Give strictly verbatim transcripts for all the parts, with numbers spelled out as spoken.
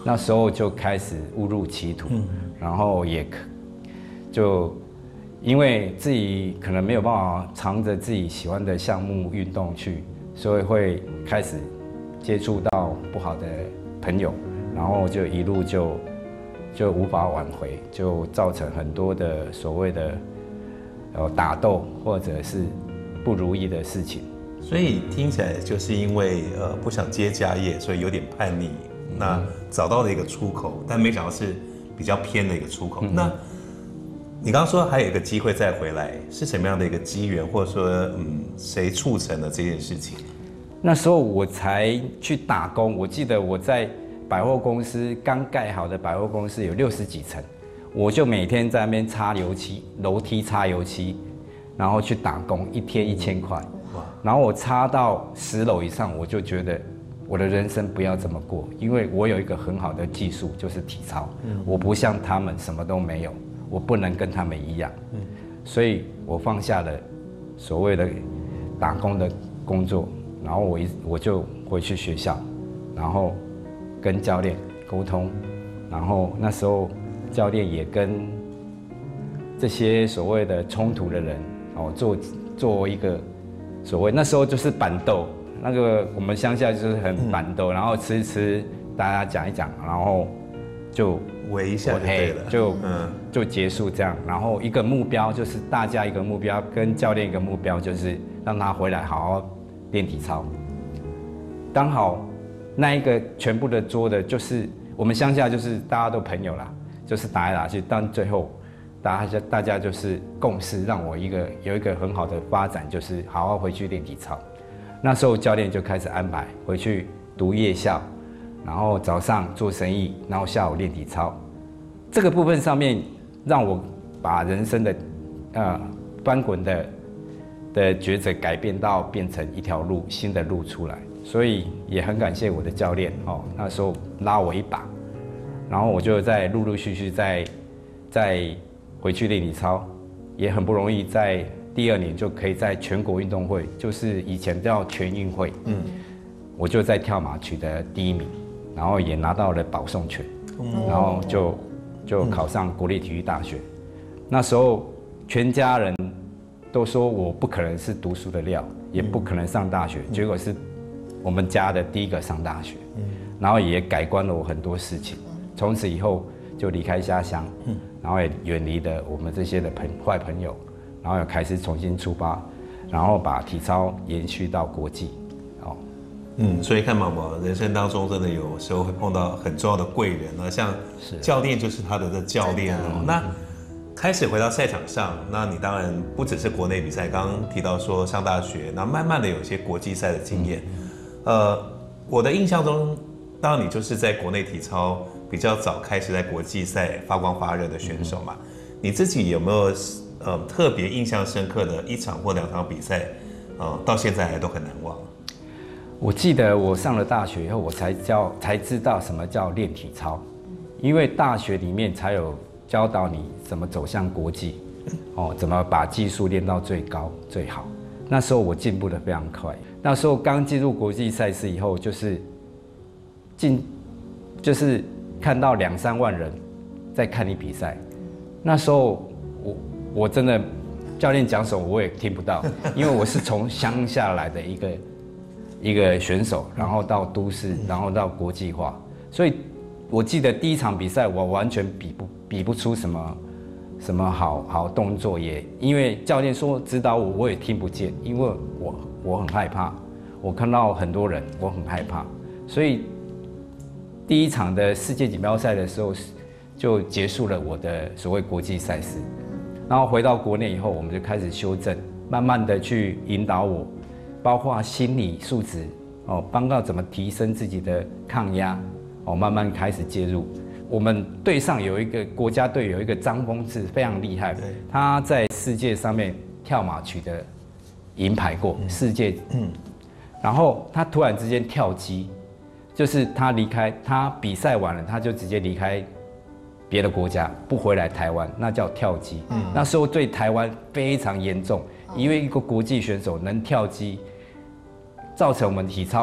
那时候就开始误入歧途，嗯、然后也就因为自己可能没有办法藏着自己喜欢的项目运动去，所以会开始接触到不好的朋友，然后就一路就就无法挽回，就造成很多的所谓的呃打斗或者是不如意的事情。 所以听起来就是因为呃不想接家业，所以有点叛逆，嗯、那找到了一个出口，但没想到是比较偏的一个出口。嗯、那你刚刚说还有一个机会再回来，是什么样的一个机缘，或者说嗯谁促成了这件事情？ 那时候我才去打工，我记得我在百货公司刚盖好的百货公司有六十几层，我就每天在那边擦油漆，楼梯擦油漆，然后去打工，一天一千块。然后我擦到十楼以上，我就觉得我的人生不要这么过，因为我有一个很好的技术，就是体操。嗯、我不像他们什么都没有，我不能跟他们一样。嗯、所以我放下了所谓的打工的工作，然后我一我就回去学校，然后跟教练沟通，然后那时候教练也跟这些所谓的冲突的人哦做做一个。所谓那时候就是板豆，那个我们乡下就是很板豆，嗯、然后吃一吃，大家讲一讲，然后就围一下就对了， 就嗯就结束这样。然后一个目标就是大家一个目标，跟教练一个目标就是让他回来好好练体操。刚好那一个全部的桌的，就是我们乡下就是大家都朋友啦，就是打来打去，但最后。大家大家就是共识，让我一个有一个很好的发展，就是好好回去练体操。那时候教练就开始安排回去读夜校，然后早上做生意，然后下午练体操。这个部分上面让我把人生的呃翻滚的的抉择改变到变成一条路，新的路出来。所以也很感谢我的教练哦，那时候拉我一把，然后我就在陆陆续续在在。回去练体操，也很不容易，在第二年就可以在全国运动会，就是以前叫全运会，嗯，我就在跳马取得第一名，然后也拿到了保送权，嗯、然后就就考上国立体育大学。嗯、那时候全家人都说我不可能是读书的料，也不可能上大学，嗯、结果是我们家的第一个上大学，嗯、然后也改观了我很多事情。从此以后就离开家乡。嗯然后也远离了我们这些的朋坏朋友，然后又开始重新出发，然后把体操延续到国际，哦， 嗯，所以看毛毛人生当中真的有时候会碰到很重要的贵人啊，像教练就是他的教练哦。那开始回到赛场上，那你当然不只是国内比赛，刚刚提到说上大学，那慢慢的有一些国际赛的经验。嗯、呃，我的印象中，当然你就是在国内体操。比较早开始在国际赛发光发热的选手嘛，嗯、你自己有没有呃特别印象深刻的一场或两场比赛，呃，到现在还都很难忘？ 我记得我上了大学以后，我才教才知道什么叫练体操，因为大学里面才有教导你怎么走向国际，哦，怎么把技术练到最高最好。那时候我进步得非常快。那时候刚进入国际赛事以后，就是进就是。看到两三万人在看你比赛，那时候我我真的教练讲什么我也听不到，因为我是从乡下来的一个一个选手，然后到都市，然后到国际化，所以我记得第一场比赛我完全比不比不出什么什么好好动作，也因为教练说指导我，我也听不见，因为我我很害怕，我看到很多人，我很害怕，所以。第一场的世界锦标赛的时候，就结束了我的所谓国际赛事，然后回到国内以后，我们就开始修正，慢慢的去引导我，包括心理素质哦，包括怎么提升自己的抗压哦，慢慢开始介入。我们队上有一个国家队有一个张峰志非常厉害，他在世界上面跳马取得银牌过，嗯、世界，嗯，然后他突然之间跳机。就是他离开，他比赛完了，他就直接离开别的国家，不回来台湾，那叫跳机。嗯、那时候对台湾非常严重，因为一个国际选手能跳机，造成我们体操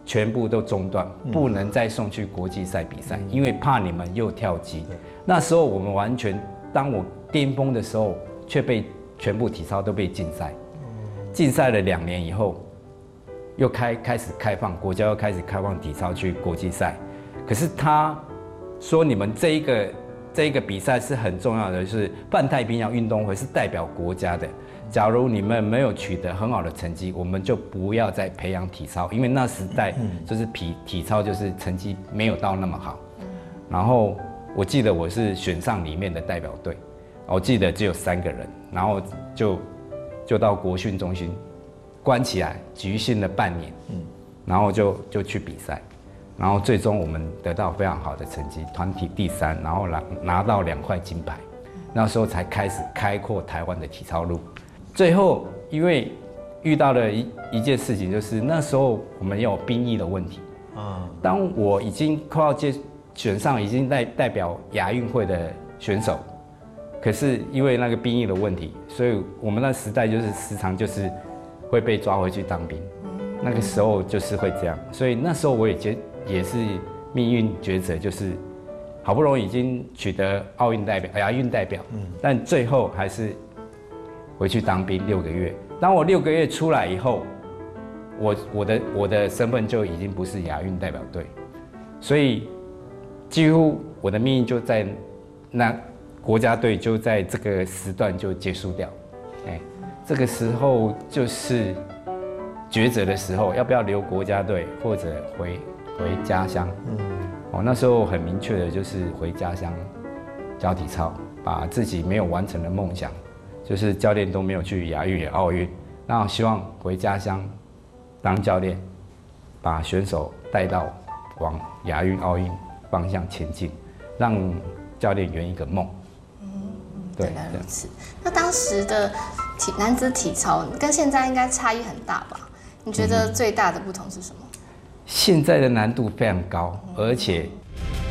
全部都中断，不能再送去国际赛比赛，因为怕你们又跳机。那时候我们完全，当我巅峰的时候，却被全部体操都被禁赛，禁赛了两年以后，又开开始开放，国家又开始开放体操去国际赛。可是他说你们这一个这一个比赛是很重要的，就是泛太平洋运动会是代表国家的。假如你们没有取得很好的成绩，我们就不要再培养体操，因为那时代就是体体操就是成绩没有到那么好。然后我记得我是选上里面的代表队，我记得只有三个人，然后就就到国训中心关起来局训了半年，然后就就去比赛，然后最终我们得到非常好的成绩，团体第三，然后拿拿到两块金牌，那时候才开始开阔台湾的体操路。最后，因为遇到了一一件事情，就是那时候我们有兵役的问题。啊，当我已经快要接选上，已经代代表亚运会的选手，可是因为那个兵役的问题，所以我们那时代就是时常就是会被抓回去当兵。那个时候就是会这样，所以那时候我也觉也是命运抉择，就是好不容易已经取得奥运代表、亚运代表，但最后还是回去当兵六个月。当我六个月出来以后，我我的我的身份就已经不是亚运代表队，所以几乎我的命运就在那国家队就在这个时段就结束掉。哎，这个时候就是抉择的时候，要不要留国家队或者回回家乡？嗯，哦，那时候很明确的就是回家乡教体操，把自己没有完成的梦想。就是教练都没有去亚运也奥运，那我希望回家乡当教练，把选手带到往亚运奥运方向前进，让教练圆一个梦。 嗯，对，原来如此。那当时的体男子体操跟现在应该差异很大吧？你觉得最大的不同是什么？ 现在的难度非常高，而且